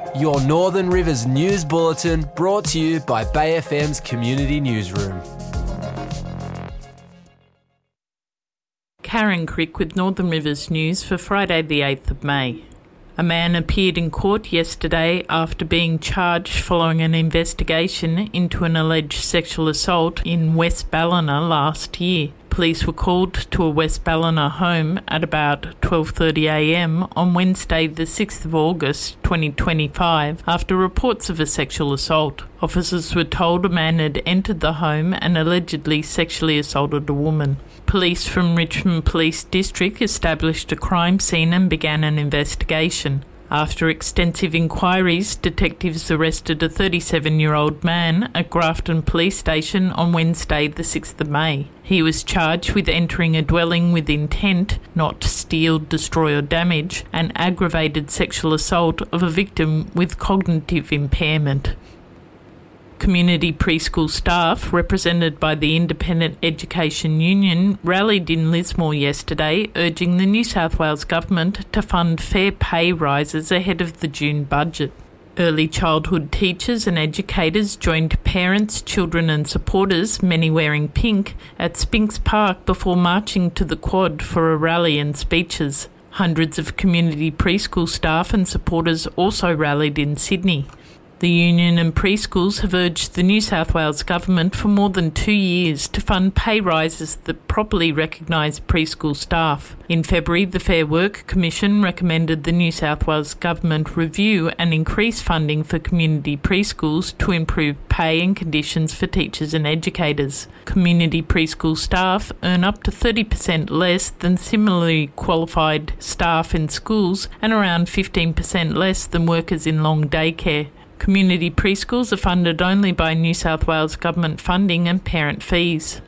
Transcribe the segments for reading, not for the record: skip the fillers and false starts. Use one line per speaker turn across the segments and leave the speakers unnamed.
Your Northern Rivers News Bulletin, brought to you by Bay FM's Community Newsroom.
Karen Crick with Northern Rivers News for Friday the 8th of May. A man appeared in court yesterday after being charged following an investigation into an alleged sexual assault in West Ballina last year. Police were called to a West Ballina home at about 12:30am on Wednesday the 6th of August 2025 after reports of a sexual assault. Officers were told a man had entered the home and allegedly sexually assaulted a woman. Police from Richmond Police District established a crime scene and began an investigation. After extensive inquiries, detectives arrested a 37-year-old man at Grafton Police Station on Wednesday the 6th of May. He was charged with entering a dwelling with intent not to steal, destroy or damage, and aggravated sexual assault of a victim with cognitive impairment. Community preschool staff, represented by the Independent Education Union, rallied in Lismore yesterday, urging the New South Wales Government to fund fair pay rises ahead of the June budget. Early childhood teachers and educators joined parents, children and supporters, many wearing pink, at Spinks Park before marching to the Quad for a rally and speeches. Hundreds of community preschool staff and supporters also rallied in Sydney. The union and preschools have urged the New South Wales Government for more than 2 years to fund pay rises that properly recognise preschool staff. In February, the Fair Work Commission recommended the New South Wales Government review and increase funding for community preschools to improve pay and conditions for teachers and educators. Community preschool staff earn up to 30% less than similarly qualified staff in schools and around 15% less than workers in long daycare. Community preschools are funded only by New South Wales Government funding and parent fees.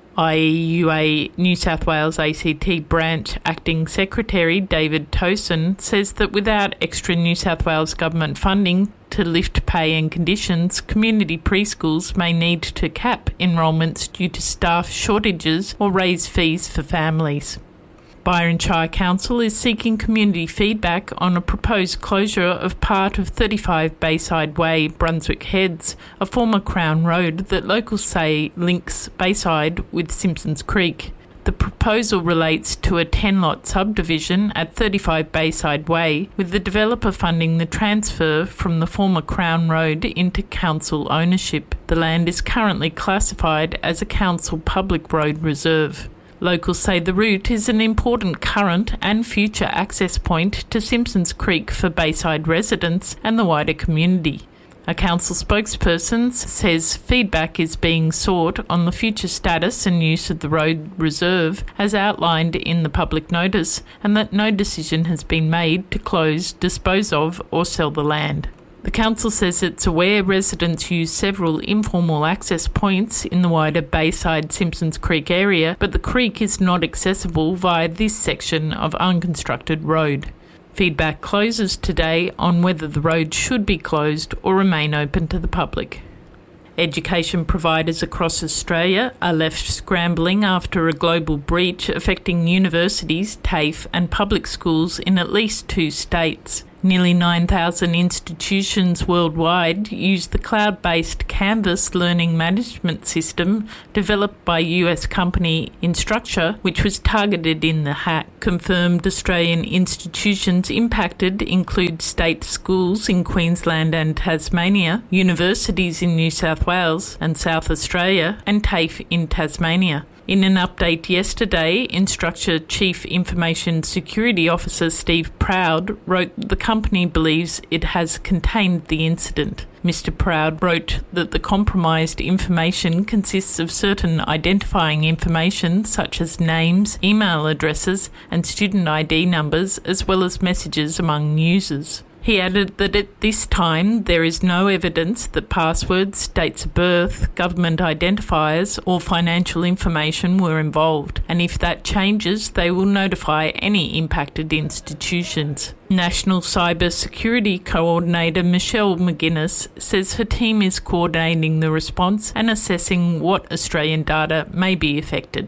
IEUA New South Wales ACT Branch Acting Secretary David Towson says that without extra New South Wales Government funding to lift pay and conditions, community preschools may need to cap enrolments due to staff shortages or raise fees for families. Byron Shire Council is seeking community feedback on a proposed closure of part of 35 Bayside Way, Brunswick Heads, a former Crown Road that locals say links Bayside with Simpsons Creek. The proposal relates to a 10-lot subdivision at 35 Bayside Way, with the developer funding the transfer from the former Crown Road into council ownership. The land is currently classified as a council public road reserve. Locals say the route is an important current and future access point to Simpsons Creek for Bayside residents and the wider community. A council spokesperson says feedback is being sought on the future status and use of the road reserve as outlined in the public notice, and that no decision has been made to close, dispose of or sell the land. The council says it's aware residents use several informal access points in the wider Bayside Simpsons Creek area, but the creek is not accessible via this section of unconstructed road. Feedback closes today on whether the road should be closed or remain open to the public. Education providers across Australia are left scrambling after a global breach affecting universities, TAFE and public schools in at least 2 states. Nearly 9,000 institutions worldwide use the cloud-based Canvas learning management system developed by US company Instructure, which was targeted in the hack. Confirmed Australian institutions impacted include state schools in Queensland and Tasmania, universities in New South Wales and South Australia, and TAFE in Tasmania. In an update yesterday, Instructure Chief Information Security Officer Steve Proud wrote the company believes it has contained the incident. Mr. Proud wrote that the compromised information consists of certain identifying information such as names, email addresses and student ID numbers, as well as messages among users. He added that at this time there is no evidence that passwords, dates of birth, government identifiers or financial information were involved, and if that changes they will notify any impacted institutions. National Cyber Security Coordinator Michelle McGuinness says her team is coordinating the response and assessing what Australian data may be affected.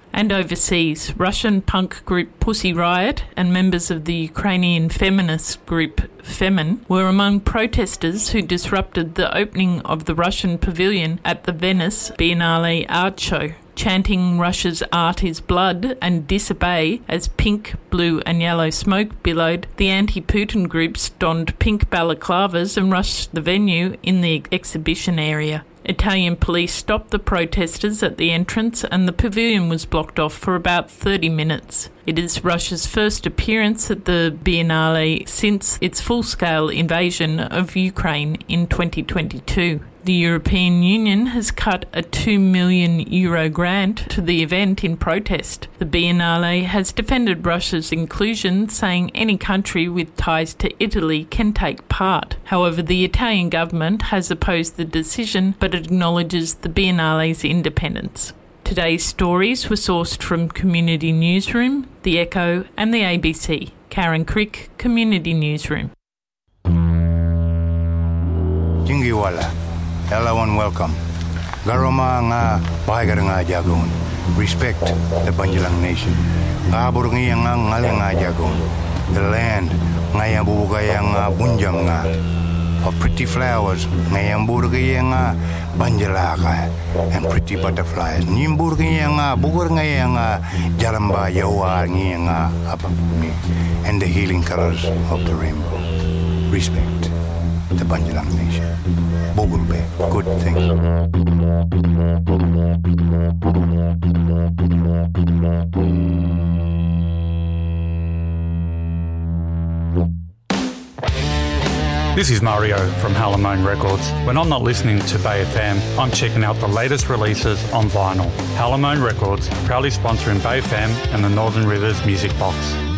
And overseas, Russian punk group Pussy Riot and members of the Ukrainian feminist group Femin were among protesters who disrupted the opening of the Russian pavilion at the Venice Biennale Art Show, chanting Russia's art is blood and disobey as pink, blue and yellow smoke billowed. The anti-Putin groups donned pink balaclavas and rushed the venue in the exhibition area. Italian police stopped the protesters at the entrance and the pavilion was blocked off for about 30 minutes. It is Russia's first appearance at the Biennale since its full-scale invasion of Ukraine in 2022. The European Union has cut a €2 million grant to the event in protest. The Biennale has defended Russia's inclusion, saying any country with ties to Italy can take part. However, the Italian government has opposed the decision, but acknowledges the Biennale's independence. Today's stories were sourced from Community Newsroom, The Echo and the ABC. Karen Crick, Community Newsroom.
Jingiwala. Hello and welcome. Garoma nga bahagar nga jagon. Respect the Banjalang nation. Kabur nga nga ngale nga jagon. The land nga yang bubugay nga bunjang nga. Of pretty flowers nga yang burgay nga banjalaka and pretty butterflies. Nimburgay nga bugur nga yang jaramba yawa nga apapumi and the healing colors of the rainbow. Respect the Banjalang nation. Bogulbe, good thing.
This is Mario from Halamone Records. When I'm not listening to Bay FM, I'm checking out the latest releases on vinyl. Halamone Records, proudly sponsoring Bay FM and the Northern Rivers Music Box.